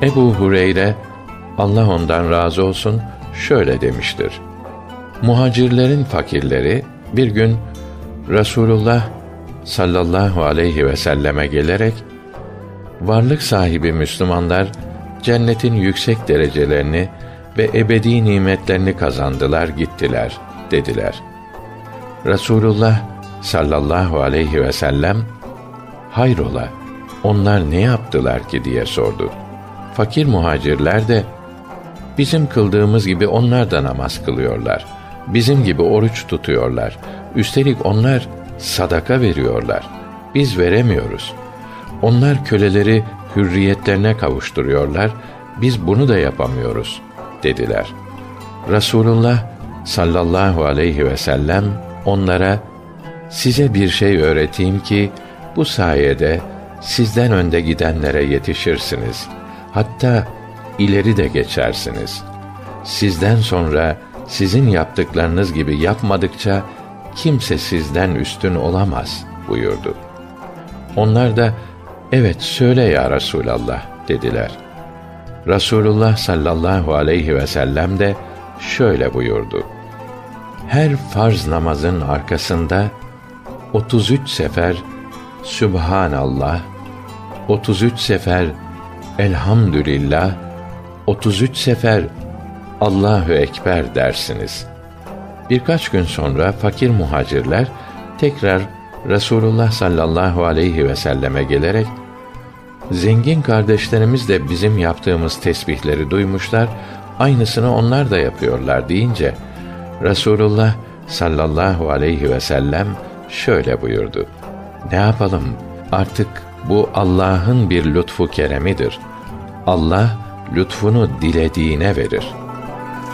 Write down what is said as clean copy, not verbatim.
Ebu Hureyre, Allah ondan razı olsun, şöyle demiştir: Muhacirlerin fakirleri bir gün Resulullah sallallahu aleyhi ve selleme gelerek, varlık sahibi Müslümanlar cennetin yüksek derecelerini ve ebedi nimetlerini kazandılar gittiler dediler. Resulullah sallallahu aleyhi ve sellem, hayrola, onlar ne yaptılar ki diye sordu. Fakir muhacirler de, bizim kıldığımız gibi onlar da namaz kılıyorlar, bizim gibi oruç tutuyorlar, üstelik onlar sadaka veriyorlar, biz veremiyoruz. Onlar köleleri hürriyetlerine kavuşturuyorlar, biz bunu da yapamıyoruz dediler. Resulullah sallallahu aleyhi ve sellem onlara, size bir şey öğreteyim ki bu sayede sizden önde gidenlere yetişirsiniz. Hatta ileri de geçersiniz. Sizden sonra sizin yaptıklarınız gibi yapmadıkça kimse sizden üstün olamaz buyurdu. Onlar da, evet söyle ya Resulallah dediler. Resulullah sallallahu aleyhi ve sellem de şöyle buyurdu: her farz namazın arkasında 33 sefer Sübhanallah, 33 sefer Elhamdülillah, 33 sefer Allahu Ekber dersiniz. Birkaç gün sonra fakir muhacirler tekrar Resulullah sallallahu aleyhi ve selleme gelerek, zengin kardeşlerimiz de bizim yaptığımız tesbihleri duymuşlar, aynısını onlar da yapıyorlar deyince, Resulullah sallallahu aleyhi ve sellem şöyle buyurdu: ne yapalım, artık bu Allah'ın bir lütfu keremidir. Allah lütfunu dilediğine verir.